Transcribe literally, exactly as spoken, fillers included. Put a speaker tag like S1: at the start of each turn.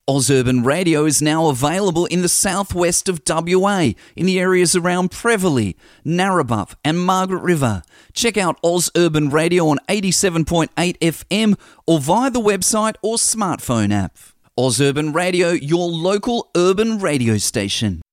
S1: Oz Urban Radio is now available in the southwest of W A, in the areas around Prevelly, Narrabeen and Margaret River. Check out Oz Urban Radio on eighty-seven point eight F M or via the website or smartphone app. Oz Urban Radio, your local urban radio station.